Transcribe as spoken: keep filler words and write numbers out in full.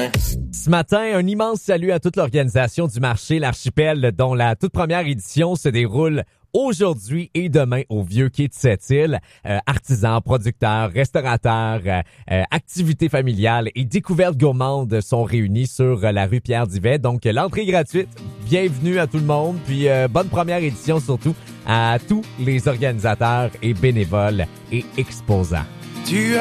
Ce matin, un immense salut à toute l'organisation du marché L'Archipel, dont la toute première édition se déroule aujourd'hui et demain au Vieux Quai de Sept-Îles. Euh, artisans, producteurs, restaurateurs, euh, euh, activités familiales et découvertes gourmandes sont réunis sur euh, la rue Pierre-Divet. Donc, l'entrée est gratuite. Bienvenue à tout le monde. Puis, euh, bonne première édition surtout à tous les organisateurs et bénévoles et exposants. Tu